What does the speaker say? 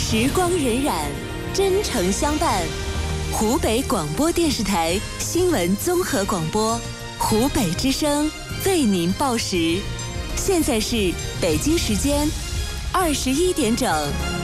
时光荏苒，真诚相伴。湖北广播电视台新闻综合广播，湖北之声为您报时。现在是北京时间21点整。